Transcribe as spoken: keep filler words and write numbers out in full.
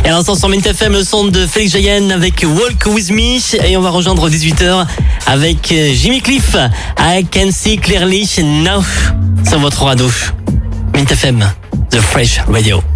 Et à l'instant sur Mint F M, le son de Félix Jayen avec Walk With Me. Et on va rejoindre dix-huit heures avec Jimmy Cliff. I Can See Clearly Now. Sur votre radio. Mint F M, The Fresh Radio.